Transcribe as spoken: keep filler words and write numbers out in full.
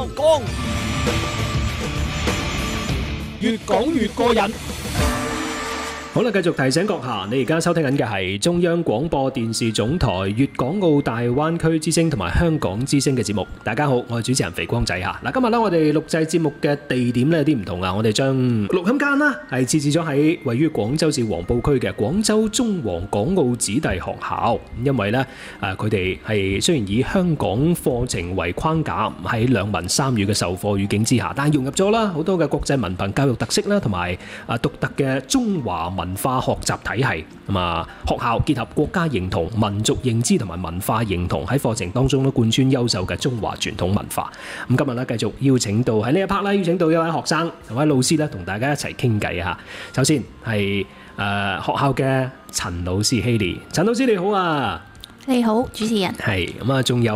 講講，越講越過癮。 好啦，繼續提醒閣下，你而家收聽緊嘅係中央廣播電視總台粵港澳大灣區之聲同埋香港之聲嘅節目。大家好，我係主持人肥光仔嚇。嗱，今日咧我哋錄製節目嘅地點咧有啲唔同啊，我哋將錄音間啦係設置咗喺位於廣州市黃埔區嘅廣州中皇港澳子弟學校。因為咧誒佢哋係雖然以香港課程為框架，喺兩文三語嘅授課語境之下，但係融入咗啦好多嘅國際文憑教育特色啦，同埋啊獨特嘅中華文化學習體系。咁啊，學校結合國家認同、民族認知同埋文化認同，喺課程當中都貫穿優秀嘅中華傳統文化。咁今日咧繼續邀請到喺呢一 part 咧，邀請到一位學生同位老師咧，同大家一齊傾偈啊！首先係誒、呃、學校嘅陳老師 Hailey，陳老師你好啊！ 你好，主持人。 係咁啊，仲有